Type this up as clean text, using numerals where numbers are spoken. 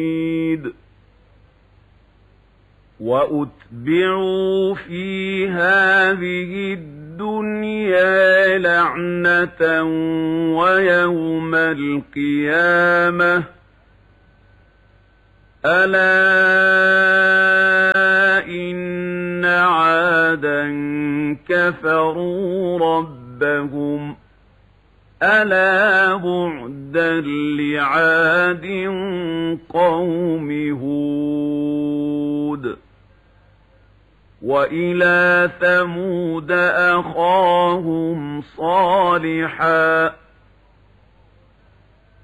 وأتبعوا في هذه الدنيا لعنة ويوم القيامة ألا إن عادا كفروا ربهم ألا بعدا لعاد قوم هود وإلى ثمود أخاهم صالحا